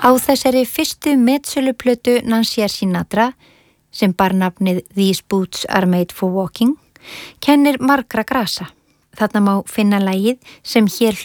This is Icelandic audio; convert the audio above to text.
Á þessari fyrstu metsöluplötu Nancy Sinatra, sem bar nafnið These Boots Are Made for Walking, kennir margra grasa. Þarna má finna lagið sem hér